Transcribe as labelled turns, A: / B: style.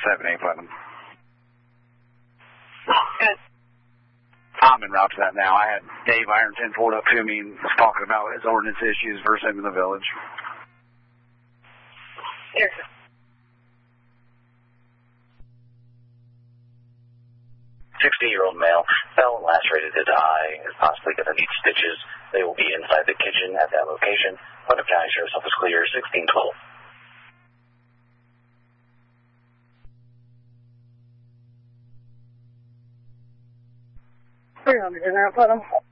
A: 7-8 Putnam.
B: Good.
A: I'm en route to that now. I had Dave Ironton pulled up to me and was talking about his ordinance issues versus him in the village.
B: Here.
C: 60-year-old male fell and lacerated his eye, is possibly going to need stitches. They will be inside the kitchen at that location. Putnam County Sheriff's Office clear, 1612.
B: We're on the dinner, Putnam.